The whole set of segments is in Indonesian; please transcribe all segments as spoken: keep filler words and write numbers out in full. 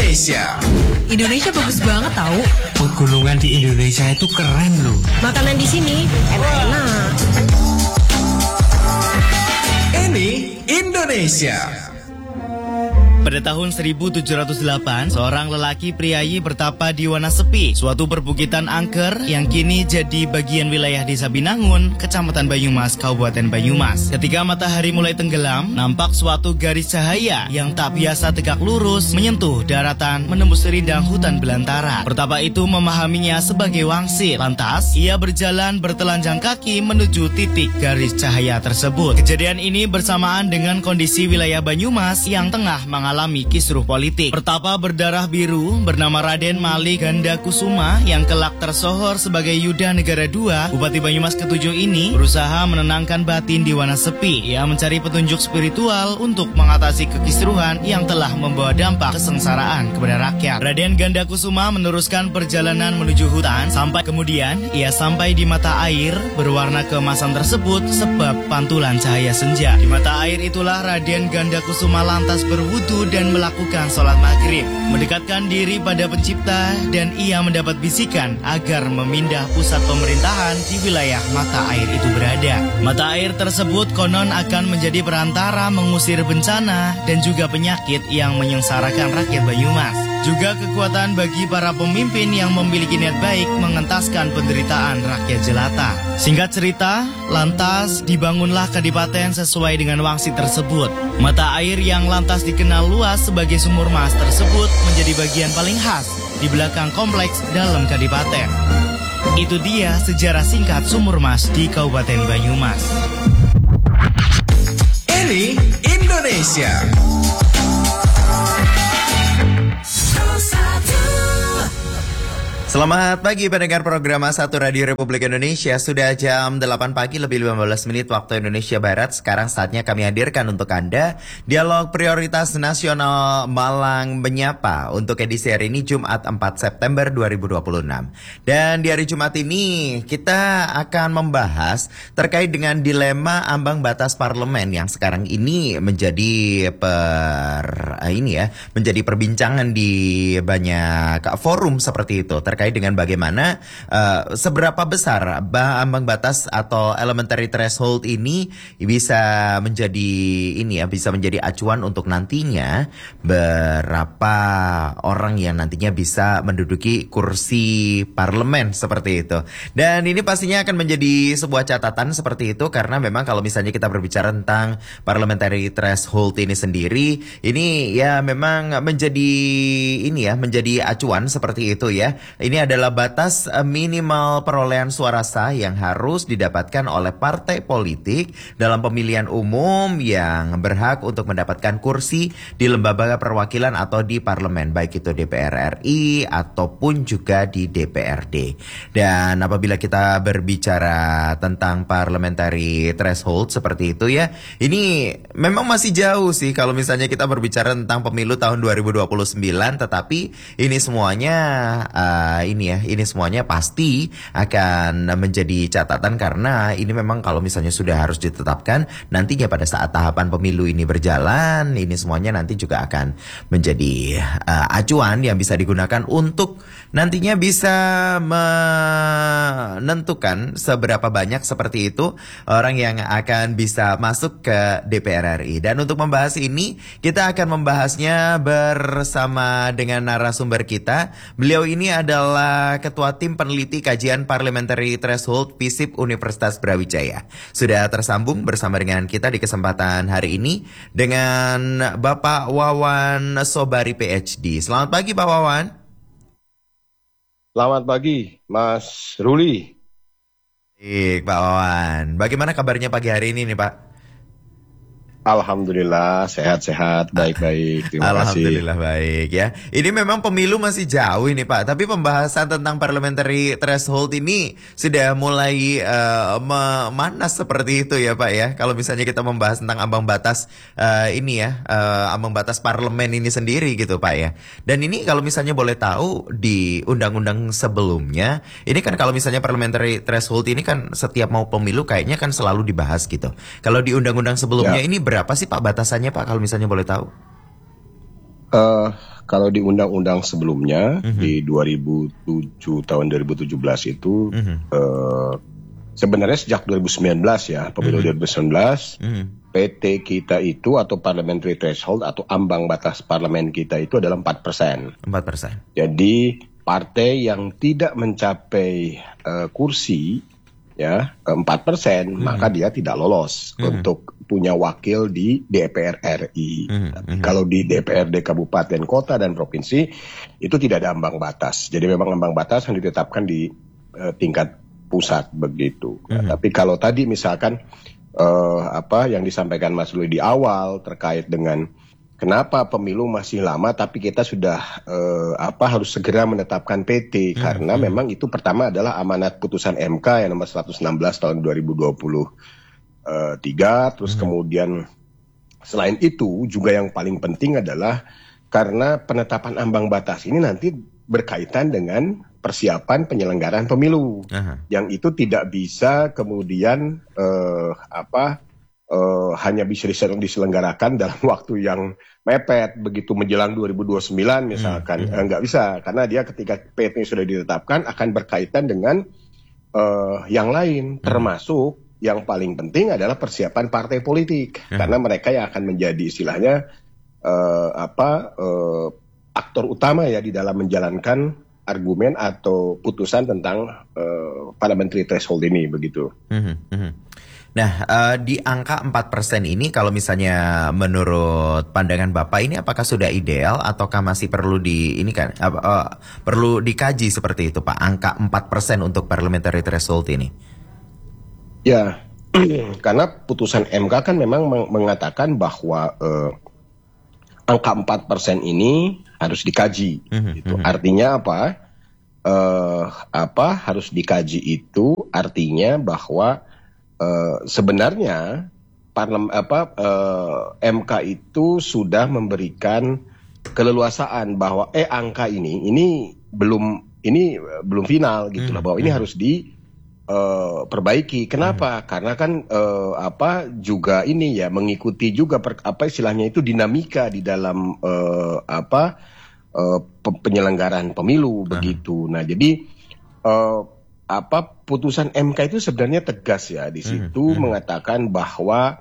Indonesia. Indonesia bagus banget tahu. Pegunungan di Indonesia itu keren loh. Makanan di sini enak-enak. Ini Indonesia. Pada tahun seribu tujuh ratus delapan, seorang lelaki priayi bertapa di Wonosepi, suatu perbukitan angker yang kini jadi bagian wilayah Desa Binangun, Kecamatan Banyumas, Kabupaten Banyumas. Ketika matahari mulai tenggelam, nampak suatu garis cahaya yang tak biasa tegak lurus menyentuh daratan menembus rindang hutan belantara. Pertapa itu memahaminya sebagai wangsit. Lantas, ia berjalan bertelanjang kaki menuju titik garis cahaya tersebut. Kejadian ini bersamaan dengan kondisi wilayah Banyumas yang tengah mengalami alami kisruh politik. Pertapa berdarah biru bernama Raden Malik Gandakusuma yang kelak tersohor sebagai Yuda Negara dua, Bupati Banyumas ketujuh ini berusaha menenangkan batin di Wonosepi. Ia mencari petunjuk spiritual untuk mengatasi kekisruhan yang telah membawa dampak kesengsaraan kepada rakyat. Raden Gandakusuma meneruskan perjalanan menuju hutan sampai kemudian ia sampai di mata air berwarna keemasan tersebut sebab pantulan cahaya senja. Di mata air itulah Raden Gandakusuma lantas berwudu dan melakukan sholat maghrib, mendekatkan diri pada pencipta, dan ia mendapat bisikan agar memindah pusat pemerintahan di wilayah mata air itu berada. Mata air tersebut konon akan menjadi perantara mengusir bencana dan juga penyakit yang menyengsarakan rakyat Banyumas. Juga kekuatan bagi para pemimpin yang memiliki niat baik mengentaskan penderitaan rakyat jelata. Singkat cerita, lantas dibangunlah kadipaten sesuai dengan wangsit tersebut. Mata air yang lantas dikenal luas sebagai sumur mas tersebut menjadi bagian paling khas di belakang kompleks dalam kadipaten. Itu dia sejarah singkat sumur mas di Kabupaten Banyumas. Ini Indonesia. Selamat pagi pendengar program satu Radio Republik Indonesia. Sudah jam delapan pagi lebih lima belas menit waktu Indonesia Barat. Sekarang saatnya kami hadirkan untuk Anda Dialog Prioritas Nasional Malang Menyapa untuk edisi hari ini Jumat empat September dua ribu dua puluh enam. Dan di hari Jumat ini kita akan membahas terkait dengan dilema ambang batas parlemen yang sekarang ini menjadi per ini ya, menjadi perbincangan di banyak forum seperti itu. Terkait dengan bagaimana uh, seberapa besar ambang batas atau elementary threshold ini bisa menjadi ini ya bisa menjadi acuan untuk nantinya berapa orang yang nantinya bisa menduduki kursi parlemen seperti itu. Dan ini pastinya akan menjadi sebuah catatan seperti itu karena memang kalau misalnya kita berbicara tentang parliamentary threshold ini sendiri, ini ya memang menjadi ini ya menjadi acuan seperti itu ya. Ini adalah batas minimal perolehan suara sah yang harus didapatkan oleh partai politik dalam pemilihan umum yang berhak untuk mendapatkan kursi di lembaga perwakilan atau di parlemen, baik itu D P R R I ataupun juga di D P R D. Dan apabila kita berbicara tentang parliamentary threshold seperti itu ya, ini memang masih jauh sih kalau misalnya kita berbicara tentang pemilu tahun dua ribu dua puluh sembilan, tetapi ini semuanya uh, ini ya, ini semuanya pasti akan menjadi catatan karena ini memang kalau misalnya sudah harus ditetapkan nantinya pada saat tahapan pemilu ini berjalan, ini semuanya nanti juga akan menjadi uh, acuan yang bisa digunakan untuk nantinya bisa menentukan seberapa banyak seperti itu orang yang akan bisa masuk ke D P R R I. Dan untuk membahas ini kita akan membahasnya bersama dengan narasumber kita. Beliau ini adalah Ketua Tim Peneliti Kajian Parliamentary Threshold FISIP Universitas Brawijaya. Sudah tersambung bersama dengan kita di kesempatan hari ini dengan Bapak Wawan Sobari P H D. Selamat pagi Pak Wawan. Selamat pagi Mas Ruli. Baik Pak Wawan. Bagaimana kabarnya pagi hari ini nih Pak? Alhamdulillah sehat-sehat, baik-baik. Terima Alhamdulillah kasih. baik ya. Ini memang pemilu masih jauh ini Pak, tapi pembahasan tentang parliamentary threshold ini sudah mulai uh, memanas seperti itu ya Pak ya. Kalau misalnya kita membahas tentang ambang batas uh, ini ya, uh, ambang batas parlemen ini sendiri gitu Pak ya. Dan ini kalau misalnya boleh tahu di undang-undang sebelumnya, ini kan kalau misalnya parliamentary threshold ini kan setiap mau pemilu kayaknya kan selalu dibahas gitu. Kalau di undang-undang sebelumnya ya. Ini berapa sih Pak batasannya Pak kalau misalnya boleh tahu? Uh, kalau di undang-undang sebelumnya Mhm. di dua ribu tujuh tahun dua ribu tujuh belas itu Mhm. eh, sebenarnya sejak dua ribu sembilan belas ya, pemilu Mhm. dua ribu sembilan belas, Mhm. P T kita itu atau parliamentary threshold atau ambang batas parlemen kita itu adalah empat persen. empat persen. Jadi partai yang tidak mencapai eh, kursi ya empat persen, Mhm. maka dia tidak lolos Mhm. untuk punya wakil di D P R R I. Mhm. Tapi Mhm. kalau di D P R D kabupaten, kota dan provinsi itu tidak ada ambang batas. Jadi memang ambang batas yang ditetapkan di eh, tingkat pusat begitu. Nah, Mhm. tapi kalau tadi misalkan eh, apa yang disampaikan Mas Lui di awal terkait dengan kenapa pemilu masih lama tapi kita sudah eh, apa harus segera menetapkan P T Hmm, karena hmm. memang itu pertama adalah amanat putusan M K yang nomor seratus enam belas tahun dua ribu dua puluh tiga, terus Hmm. kemudian selain itu juga yang paling penting adalah karena penetapan ambang batas ini nanti berkaitan dengan persiapan penyelenggaraan pemilu Aha. yang itu tidak bisa kemudian eh, apa eh, hanya bisa disel- diselenggarakan dalam waktu yang mepet begitu menjelang dua ribu dua puluh sembilan misalkan. Hmm, hmm. Eh, nggak bisa karena dia ketika P T sudah ditetapkan akan berkaitan dengan eh, yang lain termasuk yang paling penting adalah persiapan partai politik Hmm. karena mereka yang akan menjadi istilahnya eh, apa eh, aktor utama ya di dalam menjalankan argumen atau putusan tentang eh, parliamentary threshold ini begitu. Mhm, mhm. Nah, eh, di angka empat persen ini kalau misalnya menurut pandangan Bapak ini apakah sudah ideal ataukah masih perlu di ini kan apa, eh, perlu dikaji seperti itu Pak, angka empat persen untuk parliamentary threshold ini? Ya, karena putusan M K kan memang meng- mengatakan bahwa eh, angka empat persen ini harus dikaji. Mhm, Gitu. mhm. Artinya apa? Eh, apa harus dikaji itu artinya bahwa eh, sebenarnya parlem apa eh, M K itu sudah memberikan keleluasaan bahwa eh angka ini ini belum ini eh, belum final gitu lah Hmm, bahwa ini hmm. harus di eh, perbaiki. Kenapa? Karena kan eh, apa juga ini ya mengikuti juga per, apa istilahnya itu dinamika di dalam eh, apa eh, pe- penyelenggaraan pemilu begitu. Nah, jadi eh, apa putusan M K itu sebenarnya tegas ya di situ hmm. mengatakan bahwa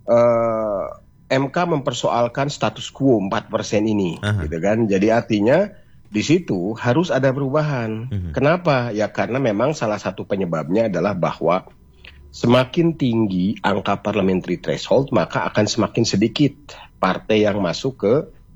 eh, M K mempersoalkan status quo empat persen ini Aha. gitu kan. Jadi artinya di situ harus ada perubahan. Mhm. Kenapa? Ya karena memang salah satu penyebabnya adalah bahwa semakin tinggi angka parliamentary threshold maka akan semakin sedikit partai yang masuk ke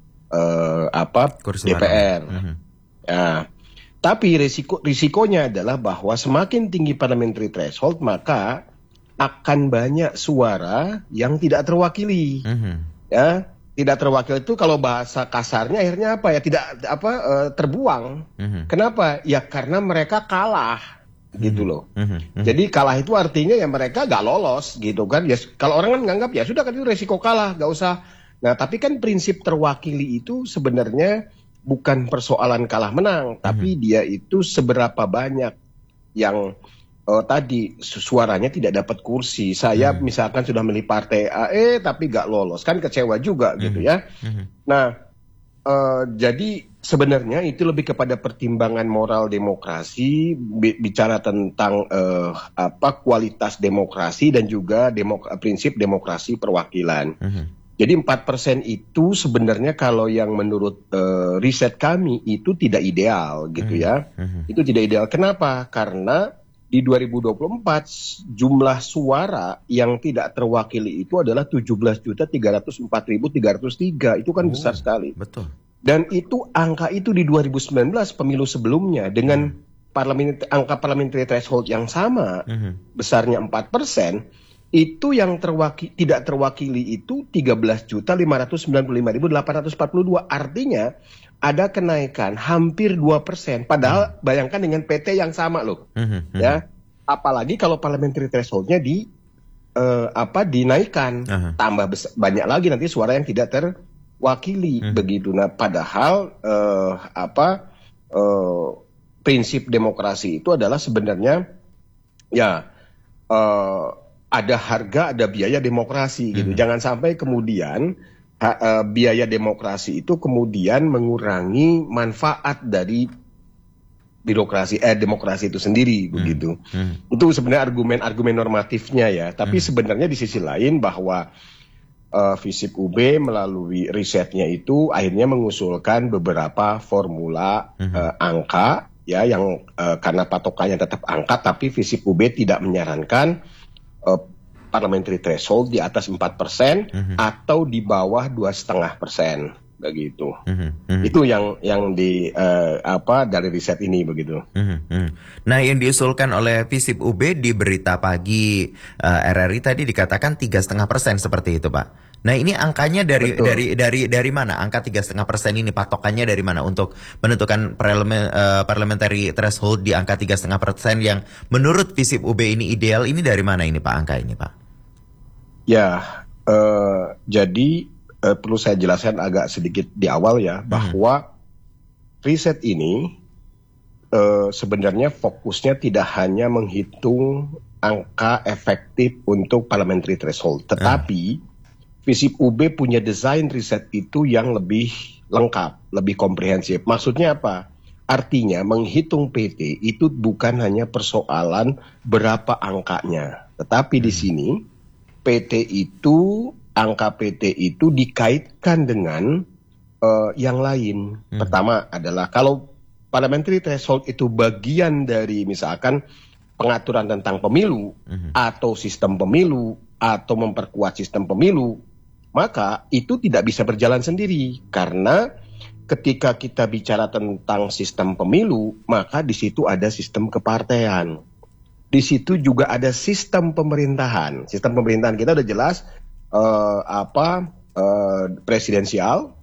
eh, apa Kursi D P R. parlemen. Mhm. Nah, tapi risiko risikonya adalah bahwa semakin tinggi parliamentary threshold maka akan banyak suara yang tidak terwakili. Mhm. Ya, tidak terwakili itu kalau bahasa kasarnya akhirnya apa ya tidak apa eh, terbuang. Mhm. Kenapa? Ya karena mereka kalah gitu loh. Mhm. Mhm. Jadi kalah itu artinya ya mereka gak lolos gitu kan. Ya kalau orang kan nganggap ya sudah kan itu resiko kalah, gak usah. Nah tapi kan prinsip terwakili itu sebenarnya bukan persoalan kalah menang, tapi dia itu seberapa banyak yang eh, tadi su- suaranya tidak dapat kursi. Saya misalkan sudah milih partai A, eh tapi gak lolos kan kecewa juga gitu ya. Mhm. Nah, eh, jadi sebenarnya itu lebih kepada pertimbangan moral demokrasi, bi- bicara tentang eh, apa kualitas demokrasi dan juga demok- prinsip demokrasi perwakilan. Mhm. Jadi empat persen itu sebenarnya kalau yang menurut eh, riset kami itu tidak ideal gitu ya. Mhm. Itu tidak ideal. Kenapa? Karena di dua ribu dua puluh empat jumlah suara yang tidak terwakili itu adalah tujuh belas juta tiga ratus empat ribu tiga ratus tiga. Itu kan Oh. besar sekali. Betul. Dan itu angka itu di dua ribu sembilan belas pemilu sebelumnya dengan parlemen angka parliamentary threshold yang sama Mhm. besarnya empat persen itu yang terwaki, tidak terwakili itu tiga belas juta lima ratus sembilan puluh lima ribu delapan ratus empat puluh dua. Artinya ada kenaikan hampir dua persen. Padahal bayangkan dengan P T yang sama loh. Mhm. Ya. Apalagi kalau parliamentary threshold-nya di eh, apa dinaikkan. Aha. Tambah bes- banyak lagi nanti suara yang tidak terwakili Hmm. begitu. Nah, padahal eh, apa eh, prinsip demokrasi itu adalah sebenarnya ya eh, ada harga, ada biaya demokrasi gitu. Hmm. Jangan sampai kemudian ha, uh, biaya demokrasi itu kemudian mengurangi manfaat dari birokrasi eh demokrasi itu sendiri hmm. begitu. Hmm. Itu sebenarnya argumen-argumen normatifnya ya. Tapi hmm. sebenarnya di sisi lain bahwa uh, FISIP U B melalui risetnya itu akhirnya mengusulkan beberapa formula hmm. uh, angka ya yang uh, karena patokannya tetap angka, tapi FISIP U B tidak menyarankan uh, parliamentary threshold di atas empat persen hmm. atau di bawah dua koma lima persen. Begitu, mm-hmm. itu yang yang di uh, apa dari riset ini begitu. Mm-hmm. Nah, yang diusulkan oleh FISIP U B di berita pagi uh, R R I tadi dikatakan tiga koma lima persen seperti itu, Pak. Nah, ini angkanya dari Betul. dari dari dari mana? Angka tiga koma lima persen ini patokannya dari mana untuk menentukan parliament, uh, parliamentary threshold di angka tiga koma lima persen yang menurut FISIP U B ini ideal? Ini dari mana ini, Pak, angka ini, Pak? Ya, uh, jadi Uh, perlu saya jelaskan agak sedikit di awal ya, bahwa hmm. riset ini uh, sebenarnya fokusnya tidak hanya menghitung angka efektif untuk parliamentary threshold, tetapi hmm. FISIP U B punya desain riset itu yang lebih lengkap, lebih komprehensif. Maksudnya apa? Artinya menghitung P T itu bukan hanya persoalan berapa angkanya, tetapi hmm. di sini P T itu angka P T itu dikaitkan dengan uh, yang lain. Hmm. Pertama adalah kalau parliamentary threshold itu bagian dari misalkan pengaturan tentang pemilu hmm. atau sistem pemilu atau memperkuat sistem pemilu, maka itu tidak bisa berjalan sendiri karena ketika kita bicara tentang sistem pemilu, maka di situ ada sistem kepartean. Di situ juga ada sistem pemerintahan. Sistem pemerintahan kita udah jelas Uh, apa uh, presidensial,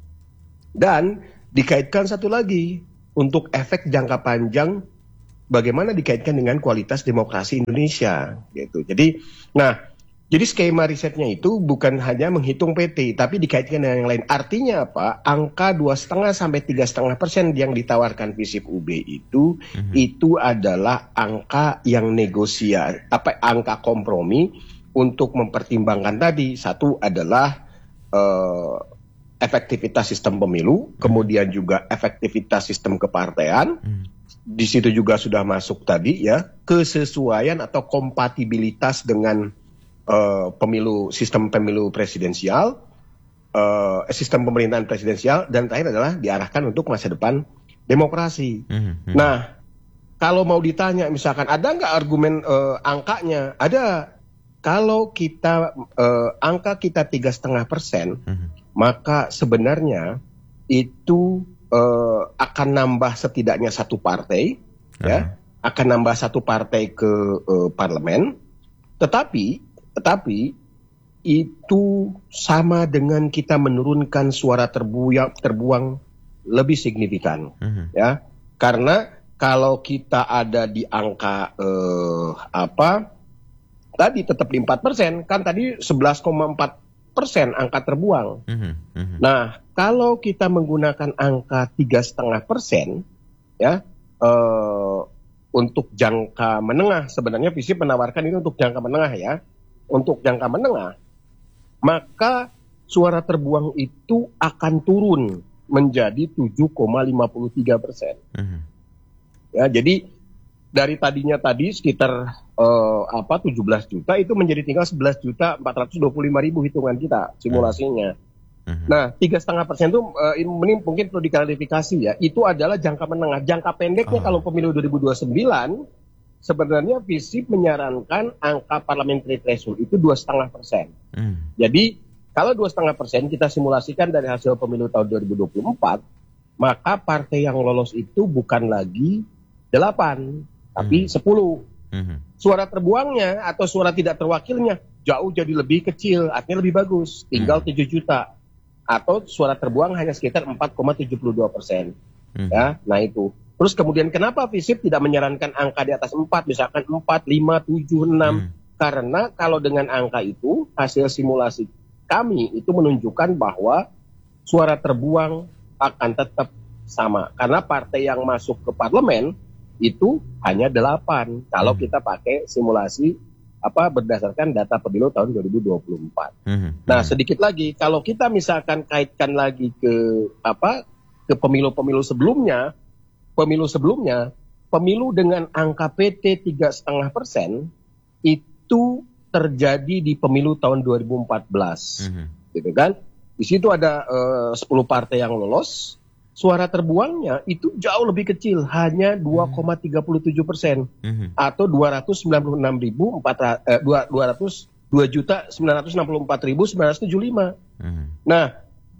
dan dikaitkan satu lagi untuk efek jangka panjang bagaimana dikaitkan dengan kualitas demokrasi Indonesia gitu. Jadi nah jadi skema risetnya itu bukan hanya menghitung P T tapi dikaitkan dengan yang lain. Artinya apa? Angka dua koma lima sampai tiga koma lima persen yang ditawarkan FISIP U B itu mm-hmm. itu adalah angka yang negosiasi, apa angka kompromi untuk mempertimbangkan tadi. Satu adalah uh, efektivitas sistem pemilu, hmm. kemudian juga efektivitas sistem kepartean. Hmm. Di situ juga sudah masuk tadi ya kesesuaian atau kompatibilitas dengan uh, pemilu sistem pemilu presidensial, uh, sistem pemerintahan presidensial, dan terakhir adalah diarahkan untuk masa depan demokrasi. Hmm. Hmm. Nah, kalau mau ditanya misalkan ada nggak argumen uh, angkanya? Ada. Kalau kita uh, angka kita tiga koma lima persen, mm-hmm. maka sebenarnya itu uh, akan nambah setidaknya satu partai, uh-huh. ya, akan nambah satu partai ke uh, parlemen. Tetapi, tetapi itu sama dengan kita menurunkan suara terbuang, terbuang lebih signifikan, uh-huh. ya, karena kalau kita ada di angka uh, apa? Tadi tetap di empat persen, kan tadi sebelas koma empat persen angka terbuang. Mm-hmm, mm-hmm. Nah, kalau kita menggunakan angka tiga koma lima persen, ya, uh, untuk jangka menengah, sebenarnya FISIP menawarkan ini untuk jangka menengah ya, untuk jangka menengah, maka suara terbuang itu akan turun menjadi tujuh koma lima tiga persen. Mm-hmm. Ya, jadi dari tadinya tadi sekitar Uh, apa tujuh belas juta itu menjadi tinggal sebelas juta empat ratus dua puluh lima ribu hitungan kita simulasinya. Uh-huh. Nah, tiga koma lima persen itu uh, ini mungkin perlu diklarifikasi ya. Itu adalah jangka menengah. Jangka pendeknya uh. kalau pemilu dua ribu dua puluh sembilan sebenarnya FISIP menyarankan angka parliamentary threshold itu dua koma lima persen. Uh. Jadi kalau dua koma lima persen kita simulasikan dari hasil pemilu tahun dua ribu dua puluh empat, maka partai yang lolos itu bukan lagi delapan tapi uh. sepuluh. Uh-huh. Suara terbuangnya atau suara tidak terwakilnya jauh jadi lebih kecil, artinya lebih bagus, tinggal uh-huh. tujuh juta. Atau suara terbuang hanya sekitar empat koma tujuh dua persen. Uh-huh. Ya, nah itu. Terus kemudian kenapa FISIP tidak menyarankan angka di atas empat, misalkan empat, lima, tujuh, enam? Uh-huh. Karena kalau dengan angka itu, hasil simulasi kami itu menunjukkan bahwa suara terbuang akan tetap sama. Karena partai yang masuk ke parlemen itu hanya delapan kalau hmm. kita pakai simulasi apa berdasarkan data pemilu tahun dua ribu dua puluh empat. Mhm. Nah, sedikit lagi kalau kita misalkan kaitkan lagi ke apa ke pemilu-pemilu sebelumnya, pemilu sebelumnya, pemilu dengan angka P T tiga koma lima persen itu terjadi di pemilu tahun dua ribu empat belas, Mhm. gitu kan? Di situ ada uh, sepuluh partai yang lolos. Suara terbuangnya itu jauh lebih kecil, hanya dua koma tiga tujuh persen Mhm. atau dua ratus sembilan puluh enam ribu dua juta sembilan ratus enam puluh empat ribu sembilan ratus tujuh puluh lima. Mhm. Nah,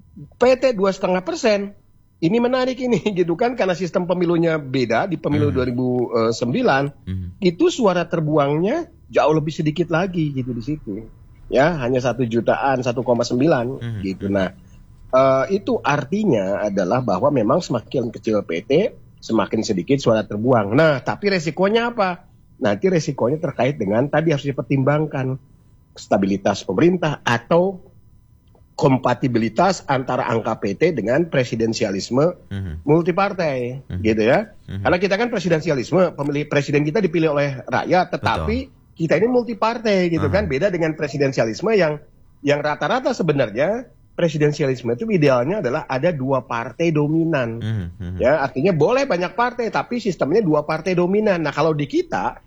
P T dua koma lima persen ini menarik ini gitu kan, karena sistem pemilunya beda di pemilu Mhm. dua ribu sembilan, Mhm. itu suara terbuangnya jauh lebih sedikit lagi gitu di situ. Ya, hanya satu jutaan, satu koma sembilan Mhm. gitu. Nah, Uh, itu artinya adalah bahwa memang semakin kecil P T, semakin sedikit suara terbuang. Nah, tapi resikonya apa? Nanti resikonya terkait dengan tadi harus dipertimbangkan stabilitas pemerintah atau kompatibilitas antara angka P T dengan presidensialisme Mhm. multipartai, Mhm. gitu ya. Mhm. Karena kita kan presidensialisme, pemilih presiden kita dipilih oleh rakyat, tetapi kita ini multipartai, gitu Mhm. kan. Beda dengan presidensialisme yang yang rata-rata sebenarnya presidensialisme itu idealnya adalah ada dua partai dominan. Mhm. Mhm. Ya, artinya boleh banyak partai, tapi sistemnya dua partai dominan. Nah, kalau di kita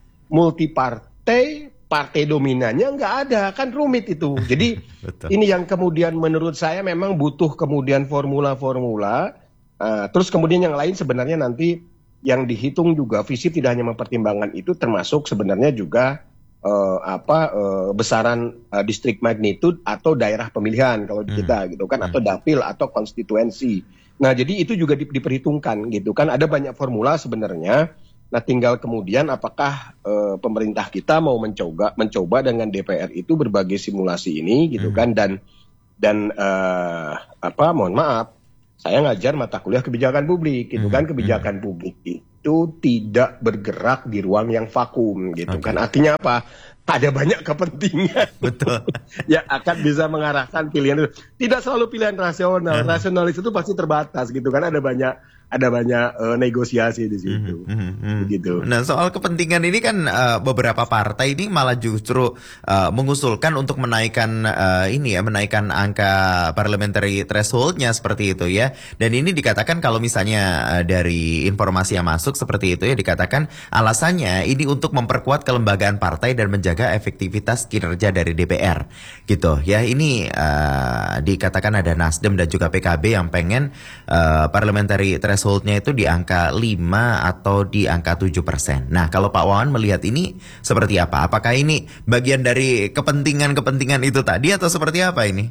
multipartai, partai dominannya nggak ada, kan rumit itu. Jadi Betul. ini yang kemudian menurut saya memang butuh kemudian formula-formula. Uh, terus kemudian yang lain sebenarnya nanti yang dihitung juga, FISIP tidak hanya mempertimbangkan itu, termasuk sebenarnya juga Uh, apa uh, besaran uh, distrik magnitude atau daerah pemilihan kalau di Hmm. kita gitu kan, atau dapil atau konstituensi. Nah, jadi itu juga di, diperhitungkan gitu kan, ada banyak formula sebenarnya. Nah, tinggal kemudian apakah uh, pemerintah kita mau mencoba mencoba dengan D P R itu berbagai simulasi ini gitu Hmm. kan, dan dan uh, apa mohon maaf, saya ngajar mata kuliah kebijakan publik gitu Hmm. kan, kebijakan publik itu itu tidak bergerak di ruang yang vakum gitu Oke. kan. Artinya apa? Ada banyak kepentingan Betul. yang akan bisa mengarahkan pilihan itu. Tidak selalu pilihan rasional. Uh-huh. Rasionalis itu pasti terbatas gitu kan. Ada banyak ada banyak uh, negosiasi di situ. Mhm, mhm, mhm. Begitu. Nah, soal kepentingan ini kan uh, beberapa partai ini malah justru uh, mengusulkan untuk menaikkan uh, ini ya, menaikkan angka parliamentary threshold-nya seperti itu ya. Dan ini dikatakan kalau misalnya uh, dari informasi yang masuk seperti itu ya, dikatakan alasannya ini untuk memperkuat kelembagaan partai dan menjaga efektivitas kinerja dari D P R gitu ya. Ini uh, dikatakan ada Nasdem dan juga P K B yang pengen uh, parliamentary threshold-nya itu di angka lima atau di angka tujuh persen. Nah, kalau Pak Wawan melihat ini seperti apa? Apakah ini bagian dari kepentingan-kepentingan itu tadi atau seperti apa ini?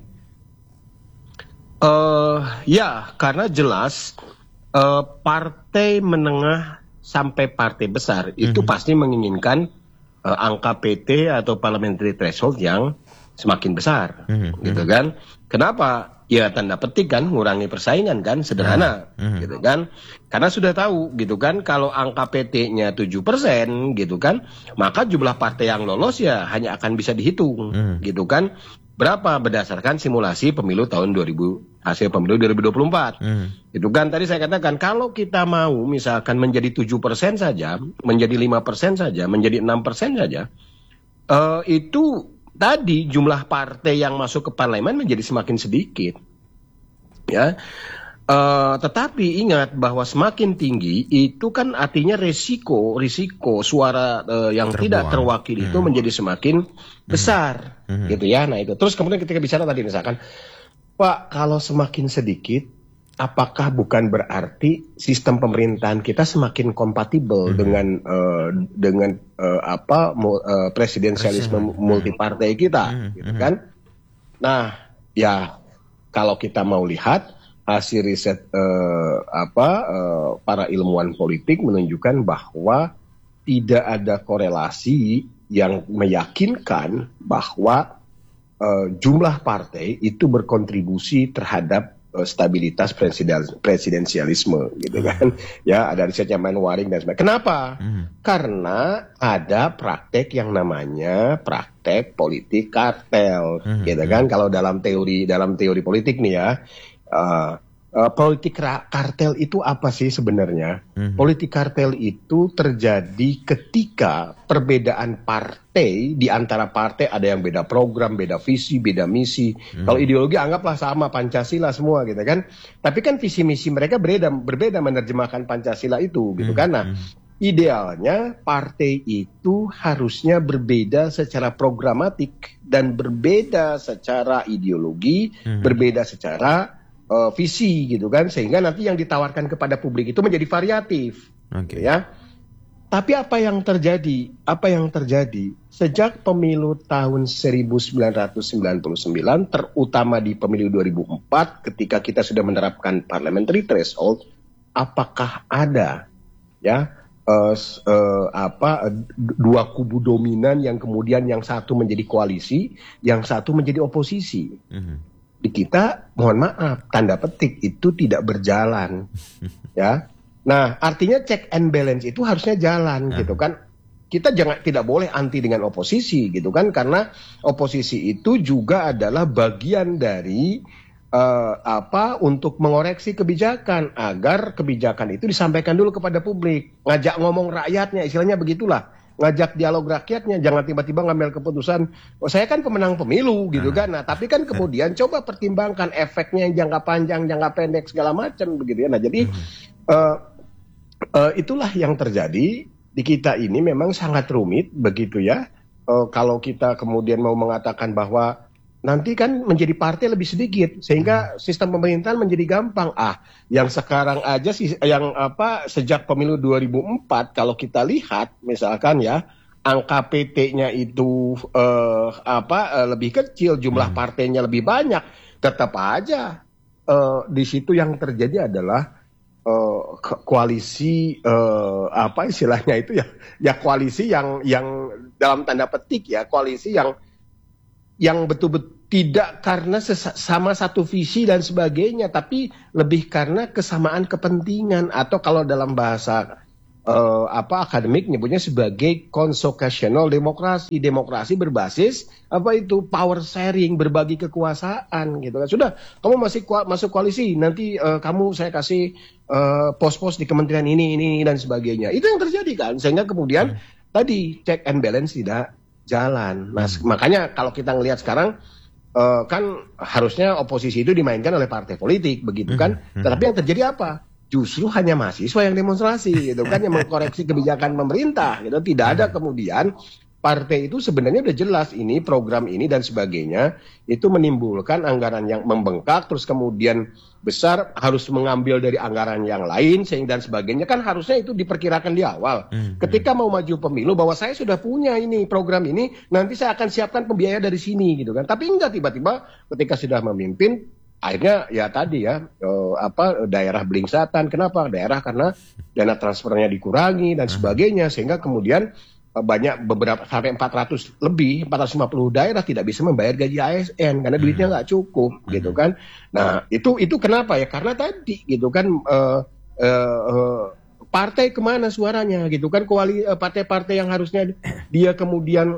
Uh, ya, karena jelas uh, partai menengah sampai partai besar itu Mhm. pasti menginginkan uh, angka P T atau parliamentary threshold yang semakin besar, Mhm. gitu kan? Kenapa? Ya tanda petik kan, ngurangi persaingan kan, sederhana, Mhm. gitu kan? Karena sudah tahu, gitu kan, kalau angka P T-nya tujuh persen, gitu kan, maka jumlah partai yang lolos ya hanya akan bisa dihitung, Mhm. gitu kan? Berapa berdasarkan simulasi pemilu tahun dua ribu, hasil pemilu dua ribu dua puluh empat. Hmm. Itu kan tadi saya katakan, kalau kita mau misalkan menjadi tujuh persen saja, menjadi lima persen saja, menjadi enam persen saja, uh, itu tadi jumlah partai yang masuk ke parlemen menjadi semakin sedikit. Ya. Uh, tetapi ingat bahwa semakin tinggi itu kan artinya resiko risiko suara uh, yang Terbuang. tidak terwakili itu Hmm. menjadi semakin besar, Hmm. gitu ya. Nah itu terus kemudian ketika bicara tadi misalkan, Pak, kalau semakin sedikit, apakah bukan berarti sistem pemerintahan kita semakin kompatibel Hmm. dengan uh, dengan uh, apa mu- uh, presidensialisme Presiden. multipartai kita, Hmm. gitu Hmm. kan? Nah, ya kalau kita mau lihat hasil riset eh, apa eh, para ilmuwan politik menunjukkan bahwa tidak ada korelasi yang meyakinkan bahwa eh, jumlah partai itu berkontribusi terhadap eh, stabilitas presiden, presidensialisme, gitu kan? Ya, ada risetnya Manwaring dan sebagainya. Kenapa? Hmm. Karena ada praktek yang namanya praktek politik kartel, Hmm. gitu kan? Kalau dalam teori dalam teori politik nih ya. Uh, Uh, politik ra- kartel itu apa sih sebenarnya? Mm-hmm. Politik kartel itu terjadi ketika perbedaan partai, di antara partai ada yang beda program, beda visi, beda misi. Mm-hmm. Kalau ideologi anggaplah sama, Pancasila semua gitu kan. Tapi kan visi misi mereka berbeda, berbeda menerjemahkan Pancasila itu gitu mm-hmm. kan. Nah, idealnya partai itu harusnya berbeda secara programatik dan berbeda secara ideologi, mm-hmm. berbeda secara Uh, visi gitu kan, sehingga nanti yang ditawarkan kepada publik itu menjadi variatif, okay. ya. Tapi apa yang terjadi? Apa yang terjadi sejak pemilu tahun seribu sembilan ratus sembilan puluh sembilan, terutama di pemilu dua ribu empat, ketika kita sudah menerapkan parliamentary threshold, apakah ada, ya, uh, uh, apa uh, dua kubu dominan yang kemudian yang satu menjadi koalisi, yang satu menjadi oposisi? Mm-hmm. Di kita, mohon maaf, tanda petik itu tidak berjalan, ya. Nah, artinya check and balance itu harusnya jalan, uh. gitu kan. Kita jangan tidak boleh anti dengan oposisi, gitu kan, karena oposisi itu juga adalah bagian dari uh, apa untuk mengoreksi kebijakan agar kebijakan itu disampaikan dulu kepada publik, ngajak ngomong rakyatnya, istilahnya begitulah. Ngajak dialog rakyatnya, jangan tiba-tiba ngambil keputusan, oh saya kan pemenang pemilu gitu kan. Nah tapi kan kemudian coba pertimbangkan efeknya yang jangka panjang, jangka pendek segala macam begitu ya. Nah jadi uh, uh, itulah yang terjadi di kita ini, memang sangat rumit begitu ya. Uh, kalau kita kemudian mau mengatakan bahwa nanti kan menjadi partai lebih sedikit sehingga sistem pemerintahan menjadi gampang. Ah, yang sekarang aja sih yang apa sejak pemilu dua ribu empat kalau kita lihat misalkan ya, angka P T-nya itu eh, apa eh, lebih kecil, jumlah partainya lebih banyak, tetap aja eh, di situ yang terjadi adalah eh, koalisi eh, apa istilahnya itu ya, ya koalisi yang yang dalam tanda petik ya, koalisi yang yang betul-betul tidak karena sama satu visi dan sebagainya, tapi lebih karena kesamaan kepentingan, atau kalau dalam bahasa uh, apa akademik nyebutnya sebagai consociational demokrasi, demokrasi berbasis apa itu power sharing, berbagi kekuasaan gitu kan. Sudah, kamu masih ku- masuk koalisi, nanti uh, kamu saya kasih uh, pos-pos di kementerian ini ini dan sebagainya. Itu yang terjadi kan, sehingga kemudian hmm. tadi check and balance tidak jalan. Nah, hmm. makanya kalau kita ngelihat sekarang uh, kan harusnya oposisi itu dimainkan oleh partai politik begitu kan. Hmm. Tetapi yang terjadi apa? Justru hanya mahasiswa yang demonstrasi gitu kan, yang mengkoreksi kebijakan pemerintah gitu. Tidak ada kemudian partai itu sebenarnya udah jelas ini program ini dan sebagainya itu menimbulkan anggaran yang membengkak, terus kemudian besar harus mengambil dari anggaran yang lain sehingga dan sebagainya, kan harusnya itu diperkirakan di awal. Hmm. Ketika mau maju pemilu bahwa saya sudah punya ini program ini, nanti saya akan siapkan pembiayaan dari sini gitu kan. Tapi enggak, tiba-tiba ketika sudah memimpin akhirnya ya tadi ya eh, apa daerah belingsatan. Kenapa? Daerah karena dana transfernya dikurangi dan sebagainya, sehingga kemudian banyak beberapa sampai empat ratus lebih empat ratus lima puluh daerah tidak bisa membayar gaji A S N karena duitnya nggak cukup hmm. gitu kan. Nah itu itu kenapa ya, karena tadi gitu kan uh, uh, uh, partai kemana suaranya gitu kan, koalisi uh, partai-partai yang harusnya dia kemudian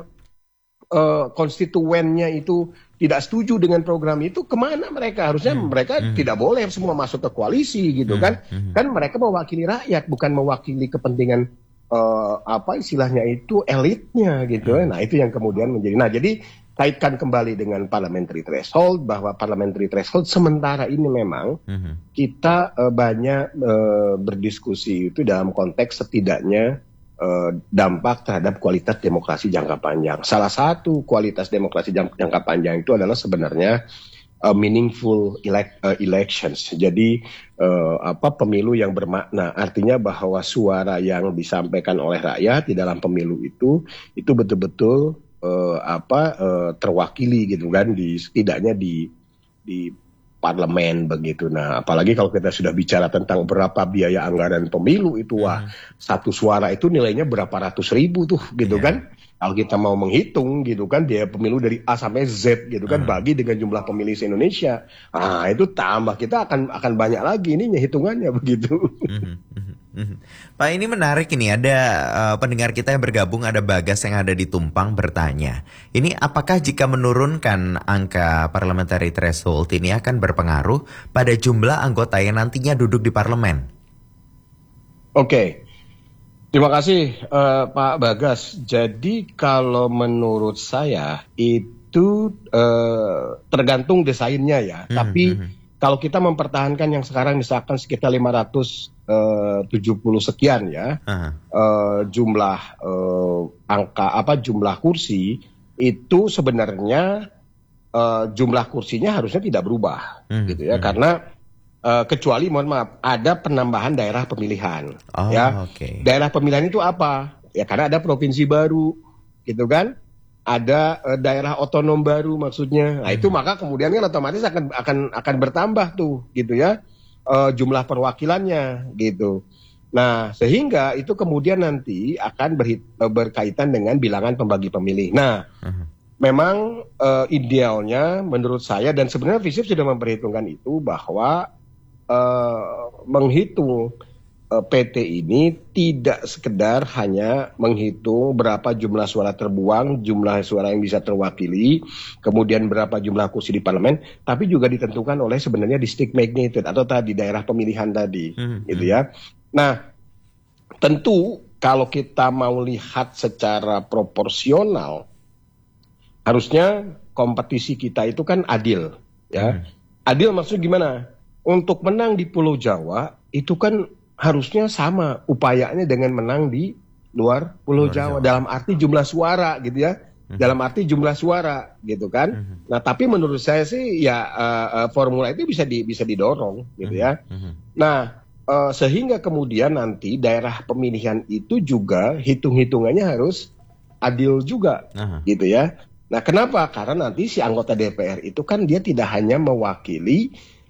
uh, konstituennya itu tidak setuju dengan program itu, kemana mereka? Harusnya hmm. mereka hmm. tidak boleh semua masuk ke koalisi gitu hmm. kan. Hmm. Kan mereka mewakili rakyat, bukan mewakili kepentingan Uh, apa istilahnya itu elitnya gitu. Hmm. Nah itu yang kemudian menjadi. Nah jadi kaitkan kembali dengan parliamentary threshold, bahwa parliamentary threshold sementara ini memang hmm. kita uh, banyak uh, berdiskusi itu dalam konteks setidaknya uh, dampak terhadap kualitas demokrasi jangka panjang. Salah satu kualitas demokrasi jangka panjang itu adalah sebenarnya Uh, meaningful elect, uh, elections. Jadi uh, apa pemilu yang bermakna, artinya bahwa suara yang disampaikan oleh rakyat di dalam pemilu itu itu betul-betul uh, apa uh, terwakili gitu kan, di setidaknya di di parlemen begitu. Nah, apalagi kalau kita sudah bicara tentang berapa biaya anggaran pemilu itu, wah, hmm. satu suara itu nilainya berapa ratus ribu tuh gitu yeah. kan. Kalau kita mau menghitung gitu kan, biaya pemilu dari A sampai Z gitu kan, hmm. bagi dengan jumlah pemilih se-Indonesia. Ah, itu tambah kita akan akan banyak lagi ininya hitungannya begitu. Hmm. Hmm. Mhm. Pak, ini menarik ini, ada uh, pendengar kita yang bergabung, ada Bagas yang ada di Tumpang bertanya, ini apakah jika menurunkan angka parliamentary threshold ini akan berpengaruh pada jumlah anggota yang nantinya duduk di parlemen? Oke, terima kasih uh, Pak Bagas. Jadi kalau menurut saya itu uh, tergantung desainnya ya, hmm, tapi hmm. kalau kita mempertahankan yang sekarang misalkan sekitar lima ratus tujuh puluh sekian ya, uh-huh. uh, jumlah uh, angka apa jumlah kursi itu sebenarnya uh, jumlah kursinya harusnya tidak berubah, uh-huh. gitu ya, uh-huh. karena uh, kecuali mohon maaf ada penambahan daerah pemilihan, oh, ya. Okay. Daerah pemilihan itu apa? Ya karena ada provinsi baru, gitu kan? Ada uh, daerah otonom baru maksudnya. Nah, uh-huh. itu maka kemudian kan otomatis akan akan akan bertambah tuh, gitu ya. Uh, jumlah perwakilannya gitu. Nah, sehingga itu kemudian nanti akan berhit- berkaitan dengan bilangan pembagi pemilih. Nah, uh-huh. memang uh, idealnya menurut saya dan sebenarnya FISIP sudah memperhitungkan itu bahwa uh, menghitung uh, P T ini tidak sekedar hanya menghitung berapa jumlah suara terbuang, jumlah suara yang bisa terwakili, kemudian berapa jumlah kursi di parlemen, tapi juga ditentukan oleh sebenarnya district magnitude atau tadi daerah pemilihan tadi, mm-hmm. gitu ya. Nah, tentu kalau kita mau lihat secara proporsional, harusnya kompetisi kita itu kan adil, ya. Mm. Adil maksudnya gimana? Untuk menang di Pulau Jawa itu kan harusnya sama upayanya dengan menang di luar Pulau luar Jawa, Jawa dalam arti jumlah suara gitu ya, mm-hmm. dalam arti jumlah suara gitu kan. Mm-hmm. Nah tapi menurut saya sih ya uh, uh, formula itu bisa di, bisa didorong gitu ya. Mm-hmm. Nah uh, sehingga kemudian nanti daerah pemilihan itu juga hitung-hitungannya harus adil juga, uh-huh. gitu ya. Nah kenapa? Karena nanti si anggota D P R itu kan dia tidak hanya mewakili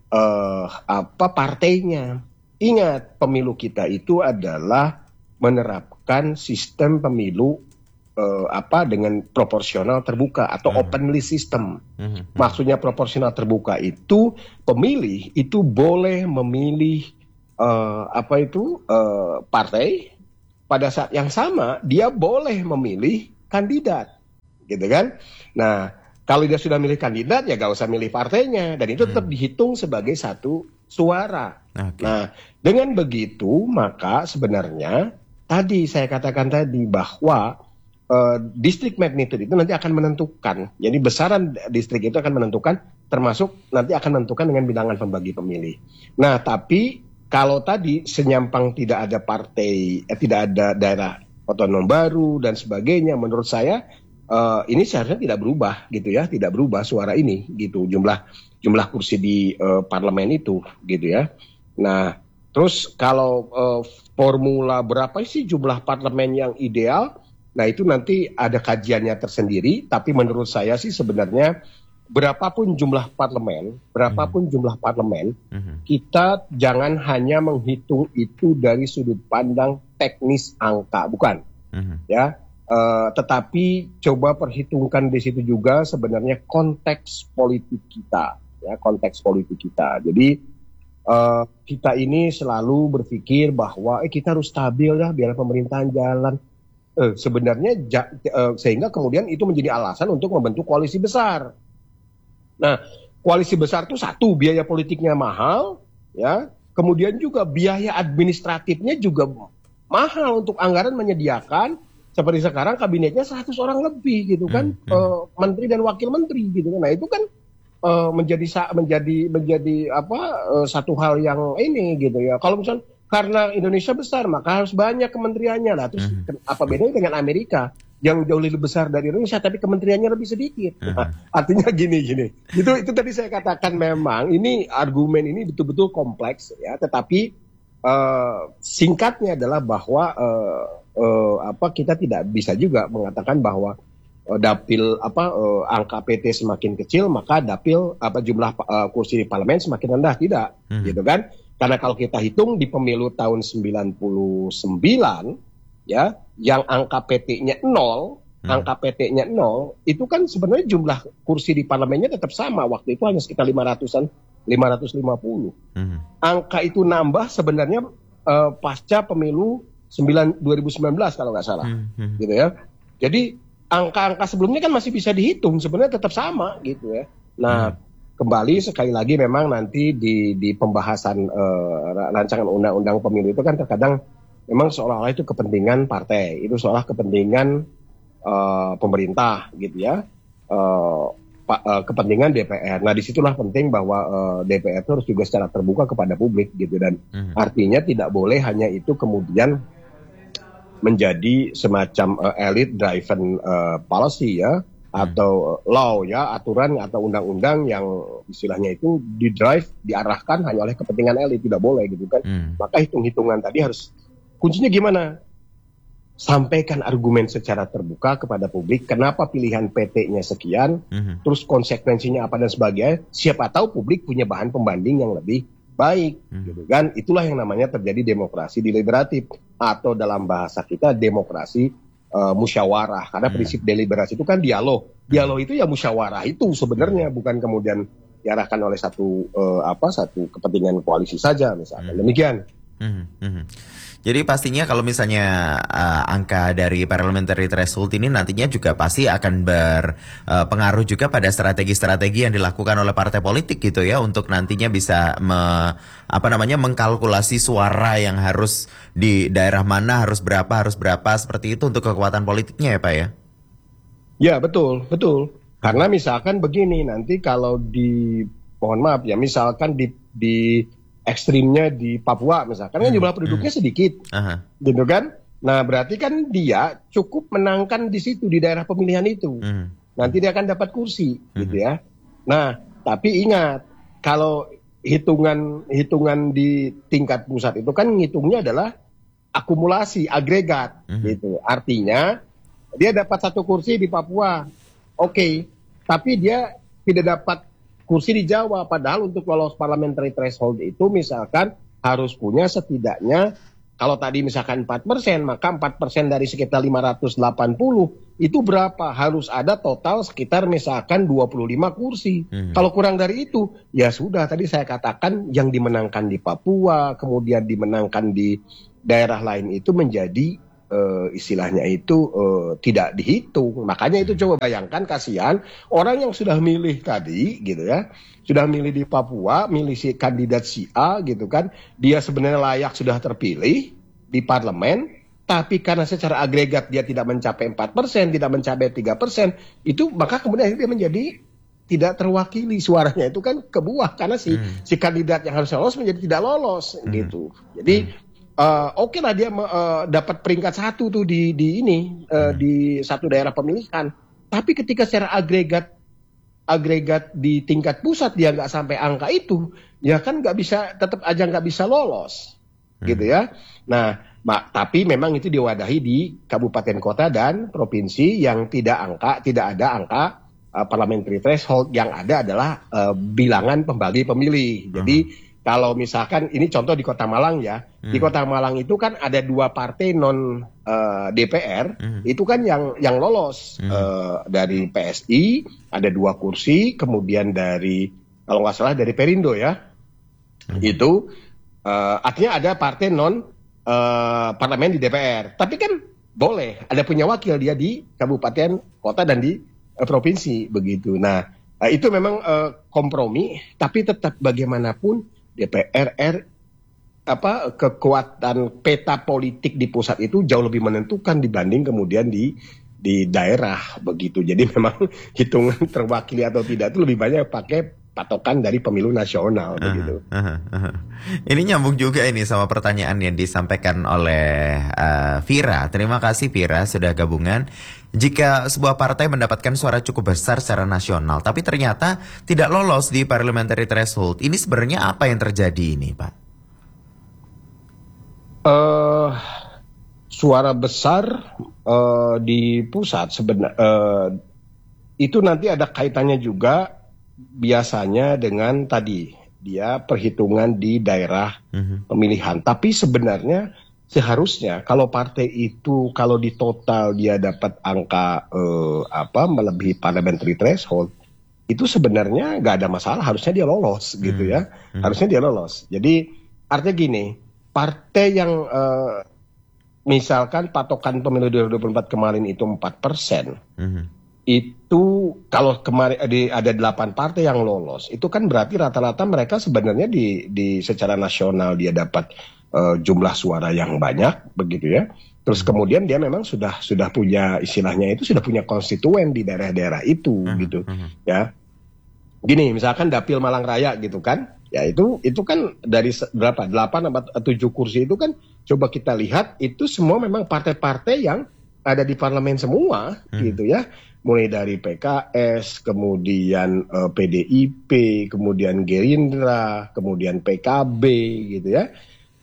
uh, apa partainya. Ingat, pemilu kita itu adalah menerapkan sistem pemilu eh, apa dengan proporsional terbuka atau mm-hmm. open list system. Mm-hmm. Maksudnya proporsional terbuka itu pemilih itu boleh memilih eh, apa itu eh, partai, pada saat yang sama dia boleh memilih kandidat, gitu kan? Nah, kalau dia sudah milih kandidat ya gak usah milih partainya dan itu tetap mm. dihitung sebagai satu suara. Okay. Nah, dengan begitu maka sebenarnya tadi saya katakan tadi bahwa uh, district magnitude itu nanti akan menentukan. Jadi besaran distrik itu akan menentukan, termasuk nanti akan menentukan dengan bilangan pembagi pemilih. Nah, tapi kalau tadi senyampang tidak ada partai, eh, tidak ada daerah otonom baru dan sebagainya, menurut saya uh, ini seharusnya tidak berubah gitu ya, tidak berubah suara ini gitu, jumlah jumlah kursi di uh, parlemen itu gitu ya. Nah, terus kalau uh, formula berapa sih jumlah parlemen yang ideal? Nah, itu nanti ada kajiannya tersendiri, tapi menurut saya sih sebenarnya berapapun jumlah parlemen, berapapun mm-hmm. jumlah parlemen, mm-hmm. kita jangan hanya menghitung itu dari sudut pandang teknis angka, bukan. Mm-hmm. Ya, uh, tetapi coba perhitungkan di situ juga sebenarnya konteks politik kita, ya, konteks politik kita. Jadi Uh, kita ini selalu berpikir bahwa eh, kita harus stabil ya biar pemerintahan jalan. Eh, sebenarnya ja, uh, sehingga kemudian itu menjadi alasan untuk membentuk koalisi besar. Nah, koalisi besar itu satu, biaya politiknya mahal, ya. Kemudian juga biaya administratifnya juga mahal untuk anggaran menyediakan. Seperti sekarang kabinetnya seratus orang lebih gitu kan, hmm, hmm. Uh, menteri dan wakil menteri gitu kan. Nah, itu kan Uh, menjadi menjadi menjadi apa uh, satu hal yang ini gitu ya. Kalau misalnya karena Indonesia besar maka harus banyak kementeriannya lah. Terus uh-huh. apa bedanya dengan Amerika yang jauh lebih besar dari Indonesia tapi kementeriannya lebih sedikit. Uh-huh. Nah, artinya gini gini. Itu itu tadi saya katakan memang ini argumen ini betul-betul kompleks ya. Tetapi uh, singkatnya adalah bahwa uh, uh, apa kita tidak bisa juga mengatakan bahwa dapil apa uh, angka P T semakin kecil maka dapil apa jumlah uh, kursi di parlemen semakin rendah, tidak, hmm. gitu kan? Karena kalau kita hitung di pemilu tahun sembilan puluh sembilan ya yang angka P T-nya nol, hmm. angka P T-nya nol itu kan sebenarnya jumlah kursi di parlemennya tetap sama, waktu itu hanya sekitar lima ratusan, lima ratus lima puluh. Hmm. Angka itu nambah sebenarnya uh, pasca pemilu dua ribu sembilan belas kalau nggak salah, hmm, hmm. gitu ya. Jadi angka-angka sebelumnya kan masih bisa dihitung, sebenarnya tetap sama gitu ya. Nah, hmm. kembali sekali lagi memang nanti di di pembahasan uh, rancangan undang-undang pemilu itu kan terkadang memang seolah-olah itu kepentingan partai, itu seolah kepentingan uh, pemerintah gitu ya, uh, pa, uh, kepentingan D P R. Nah, disitulah penting bahwa uh, D P R itu harus juga secara terbuka kepada publik gitu, dan hmm. artinya tidak boleh hanya itu kemudian menjadi semacam uh, elite driven uh, policy ya, atau uh, law ya, aturan atau undang-undang yang istilahnya itu di drive, diarahkan hanya oleh kepentingan elit, tidak boleh gitu kan. Hmm. Maka hitung-hitungan tadi harus, kuncinya gimana? Sampaikan argumen secara terbuka kepada publik, kenapa pilihan P T-nya sekian, hmm. terus konsekuensinya apa dan sebagainya. Siapa tahu publik punya bahan pembanding yang lebih baik, hmm. gitu kan. Itulah yang namanya terjadi demokrasi deliberatif, atau dalam bahasa kita demokrasi uh, musyawarah. Karena hmm. prinsip deliberasi itu kan dialog. Dialog itu ya musyawarah itu sebenarnya, bukan kemudian diarahkan oleh satu uh, apa satu kepentingan koalisi saja misalnya. Hmm. Demikian. Hmm. Hmm. Jadi pastinya kalau misalnya uh, angka dari parliamentary threshold ini nantinya juga pasti akan berpengaruh uh, juga pada strategi-strategi yang dilakukan oleh partai politik gitu ya, untuk nantinya bisa me, apa namanya mengkalkulasi suara yang harus di daerah mana, harus berapa, harus berapa, seperti itu untuk kekuatan politiknya ya Pak ya? Ya betul, betul. Karena misalkan begini, nanti kalau di, mohon maaf ya, misalkan di di ekstrimnya di Papua misalkan, kan jumlah penduduknya sedikit, uh-huh. gitu kan? Nah berarti kan dia cukup menangkan di situ, di daerah pemilihan itu, uh-huh. nanti dia akan dapat kursi, uh-huh. gitu ya. Nah tapi ingat, kalau hitungan hitungan di tingkat pusat itu kan ngitungnya adalah akumulasi agregat, uh-huh. gitu. Artinya dia dapat satu kursi di Papua, oke, okay, tapi dia tidak dapat kursi di Jawa, padahal untuk lolos parliamentary threshold itu misalkan harus punya setidaknya, kalau tadi misalkan empat persen, maka empat persen dari sekitar lima ratus delapan puluh itu berapa? Harus ada total sekitar misalkan dua puluh lima kursi. Hmm. Kalau kurang dari itu, ya sudah, tadi saya katakan yang dimenangkan di Papua, kemudian dimenangkan di daerah lain itu menjadi Uh, istilahnya itu uh, tidak dihitung. Makanya itu coba bayangkan, kasihan orang yang sudah milih tadi gitu ya, sudah milih di Papua, milih si kandidat si A gitu kan, dia sebenarnya layak sudah terpilih di parlemen, tapi karena secara agregat dia tidak mencapai empat persen, tidak mencapai tiga persen, itu maka kemudian dia menjadi tidak terwakili, suaranya itu kan kebuah karena si hmm. si kandidat yang harus lolos menjadi tidak lolos, hmm. gitu. Jadi hmm. Uh, Oke okay lah dia uh, dapat peringkat satu tuh di di ini uh, hmm. di satu daerah pemilihan. Tapi ketika secara agregat agregat di tingkat pusat dia nggak sampai angka itu, ya kan nggak bisa, tetap aja nggak bisa lolos, hmm. gitu ya. Nah, mak, tapi memang itu diwadahi di kabupaten kota dan provinsi yang tidak angka tidak ada angka uh, parliamentary threshold. Yang ada adalah uh, bilangan pembagi pemilih. Jadi hmm. kalau misalkan ini contoh di Kota Malang ya, hmm. di Kota Malang itu kan ada dua partai non uh, D P R, hmm. itu kan yang yang lolos hmm. uh, dari P S I ada dua kursi, kemudian dari kalau nggak salah dari Perindo ya, hmm. itu uh, artinya ada partai non uh, parlemen di D P R, tapi kan boleh ada punya wakil dia di kabupaten, kota dan di uh, provinsi begitu. Nah uh, itu memang uh, kompromi, tapi tetap bagaimanapun D P R R apa kekuatan peta politik di pusat itu jauh lebih menentukan dibanding kemudian di di daerah begitu. Jadi memang hitungan terwakili atau tidak itu lebih banyak pakai patokan dari pemilu nasional uh, begitu. Uh, uh, uh. Ini nyambung juga ini sama pertanyaan yang disampaikan oleh uh, Vira. Terima kasih Vira sudah gabungan. Jika sebuah partai mendapatkan suara cukup besar secara nasional, tapi ternyata tidak lolos di parliamentary threshold, ini sebenarnya apa yang terjadi ini, Pak? Uh, suara besar uh, di pusat sebenarnya uh, itu nanti ada kaitannya juga biasanya dengan tadi dia perhitungan di daerah uh-huh. pemilihan. Tapi sebenarnya seharusnya kalau partai itu kalau di total dia dapat angka eh, apa melebihi parliamentary threshold, itu sebenarnya nggak ada masalah, harusnya dia lolos gitu ya, hmm. harusnya dia lolos. Jadi artinya gini, partai yang uh, misalkan patokan pemilu dua ribu dua puluh empat kemarin itu empat persen, mm-hmm. itu kalau kemarin ada delapan partai yang lolos, itu kan berarti rata-rata mereka sebenarnya di, di secara nasional dia dapat uh, jumlah suara yang banyak, begitu ya. Terus kemudian dia memang sudah sudah punya istilahnya itu sudah punya konstituen di daerah-daerah itu, mm-hmm. gitu, ya. Gini, misalkan Dapil Malang Raya gitu kan. Ya itu itu kan dari berapa delapan atau tujuh kursi itu kan coba kita lihat itu semua memang partai-partai yang ada di parlemen semua hmm. gitu ya, mulai dari P K S, kemudian uh, P D I P, kemudian Gerindra, kemudian P K B gitu ya,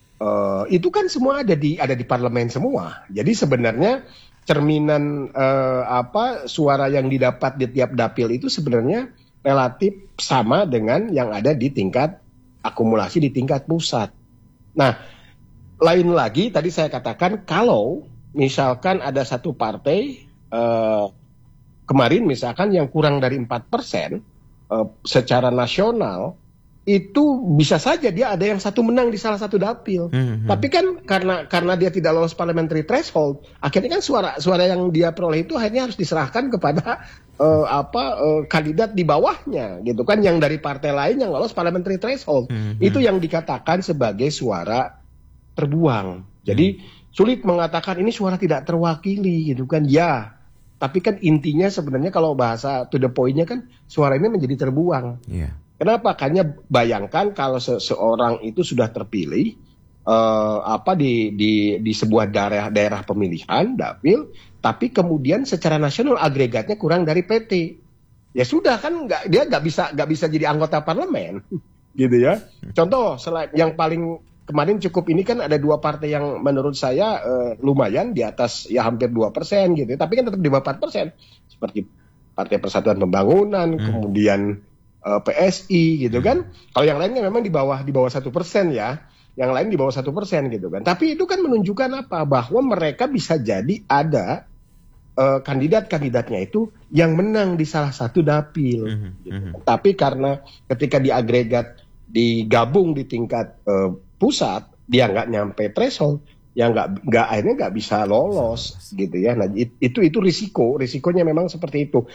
uh, itu kan semua ada di ada di parlemen semua. Jadi sebenarnya cerminan uh, apa suara yang didapat di tiap dapil itu sebenarnya relatif sama dengan yang ada di tingkat akumulasi di tingkat pusat. Nah, lain lagi tadi saya katakan kalau misalkan ada satu partai eh, kemarin misalkan yang kurang dari empat persen eh, secara nasional, itu bisa saja dia ada yang satu menang di salah satu dapil. Mm-hmm. Tapi kan karena karena dia tidak lolos parliamentary threshold, akhirnya kan suara suara yang dia peroleh itu akhirnya harus diserahkan kepada uh, apa uh, kandidat di bawahnya, gitu kan, yang dari partai lain yang lolos parliamentary threshold. Mm-hmm. Itu yang dikatakan sebagai suara terbuang. Jadi mm-hmm. sulit mengatakan ini suara tidak terwakili, gitu kan? Ya. Tapi kan intinya sebenarnya kalau bahasa to the point-nya kan suara ini menjadi terbuang. Yeah. Kenapa? Karena bayangkan kalau seseorang itu sudah terpilih uh, apa di di di sebuah daerah daerah pemilihan dapil, tapi kemudian secara nasional agregatnya kurang dari P T, ya sudah kan nggak dia nggak bisa nggak bisa jadi anggota parlemen, gitu ya. Contoh selain yang paling kemarin cukup ini kan ada dua partai yang menurut saya uh, lumayan di atas ya hampir dua persen gitu, tapi kan tetap di bawah empat persen seperti Partai Persatuan Pembangunan, hmm. kemudian Uh, P S I gitu kan. Kalau yang lainnya memang di bawah di bawah satu persen ya, yang lain di bawah satu persen gitu kan. Tapi itu kan menunjukkan apa? Bahwa mereka bisa jadi ada uh, kandidat-kandidatnya itu yang menang di salah satu dapil. Mm-hmm. Gitu. Tapi karena ketika diagregat digabung di tingkat uh, pusat dia nggak nyampe threshold, ya nggak nggak akhirnya nggak bisa lolos gitu ya. Nah itu itu risiko risikonya memang seperti itu.